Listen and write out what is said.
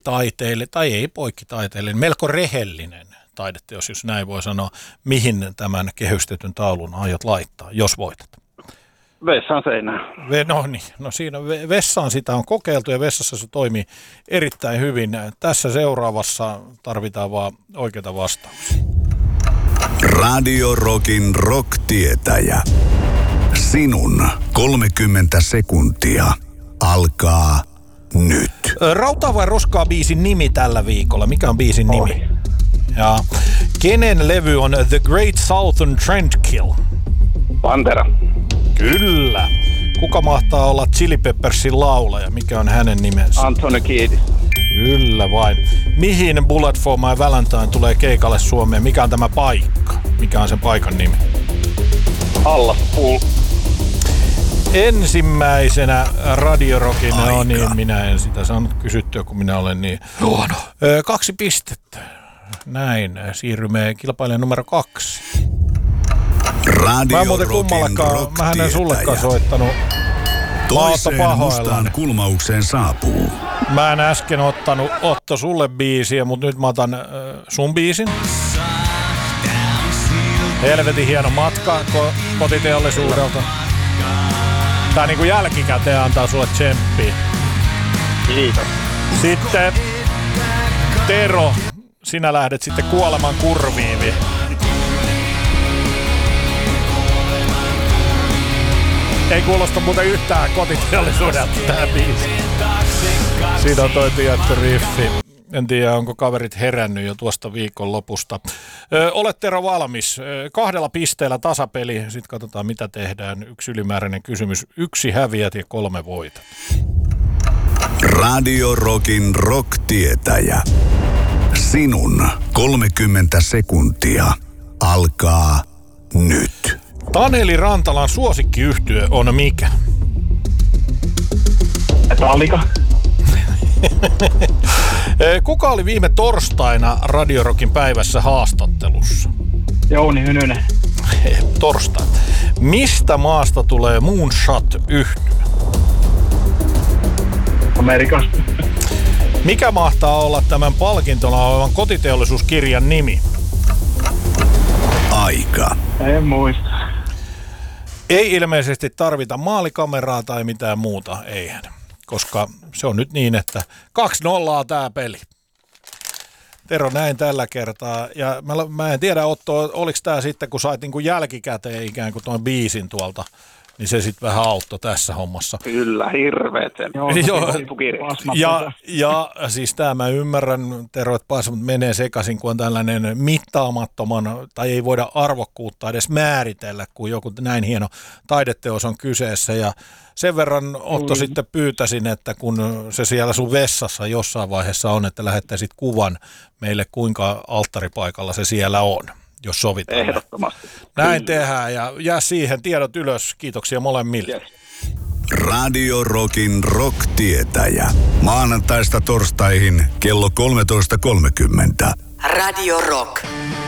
poikkitaiteille, tai ei poikkitaiteille, melko rehellinen taideteos, jos näin voi sanoa. Mihin tämän kehystetyn taulun aiot laittaa, jos voitat? Vessan seinään. Siinä vessaan sitä on kokeiltu ja vessassa se toimii erittäin hyvin. Tässä seuraavassa tarvitaan vaan oikeita vastauksia. Radio Rockin rock-tietäjä. Sinun 30 sekuntia alkaa nyt. Rautaa vai roskaa biisin nimi tällä viikolla? Mikä on biisin nimi? Ja kenen levy on The Great Southern Trendkill? Pantera. Kyllä. Kuka mahtaa olla Chili Peppersin laulaja? Mikä on hänen nimensä? Anthony Kiedis. Kyllä vain. Mihin Bullet for My Valentine tulee keikalle Suomeen? Mikä on tämä paikka? Mikä on sen paikan nimi? Allaspuu. Ensimmäisenä Radio Rockin, no niin, minä en sitä saanut kysyttyä, kun minä olen niin huono. 2 pistettä. Näin, siirrymme kilpailijan numero 2. Radio mä en muuten kummallakaan, mä en sullekaan soittanut. Toiseen mustaan kulmaukseen saapuu. Mä en äsken ottanut Otto sulle biisiä, mutta nyt mä otan sun biisin. Helvetin hieno matka kotiteollisuudelta. Tää niinku jälkikäteen antaa sulle tsemppiä. Kiitos. Sitten Tero, sinä lähdet sitten kuoleman kurviin. Ei kuulosta muuten yhtään kotiteollisuudelta tää biisi. Siinä on toi tietty riffi. En tiedä, onko kaverit herännyt jo tuosta viikonlopusta. Olet Tero valmis. 2 pisteellä tasapeli. Sitten katsotaan, mitä tehdään. 1 ylimääräinen kysymys. 1 häviät ja 3 voitat. Radio Rockin rock-tietäjä. Sinun 30 sekuntia alkaa nyt. Taneli Rantalan suosikkiyhtye on mikä? Metallica. Kuka oli viime torstaina Radio Rockin päivässä haastattelussa? Jouni Hynynen. Torstai. Mistä maasta tulee Moonshot-yhtye? Amerikasta. Mikä mahtaa olla tämän palkintona olevan kotiteollisuuskirjan nimi? Aika. En muista. Ei ilmeisesti tarvita maalikameraa tai mitään muuta, eihän. Koska se on nyt niin, että 2-0 tää peli. Tero näin tällä kertaa. Ja mä en tiedä, Otto, oliko tää sitten, kun sait niin kuin jälkikäteen ikään kuin tuon biisin tuolta, niin se sitten vähän auttoi tässä hommassa. Kyllä, hirveet sen. Ja siis tämä mä ymmärrän, Tero, että pasmat menee sekaisin, kun on tällainen mittaamattoman, tai ei voida arvokkuutta edes määritellä, kun joku näin hieno taideteos on kyseessä. Ja sen verran, Otto, sitten pyytäisin, että kun se siellä sun vessassa jossain vaiheessa on, että lähettäisit kuvan meille, kuinka alttaripaikalla se siellä on, jos sovitaan. Ehdottomasti. Näin tehdään ja jää siihen tiedot ylös. Kiitoksia molemmille. Yes. Radio Rockin rock-tietäjä. Maanantaista torstaihin kello 13.30. Radio Rock.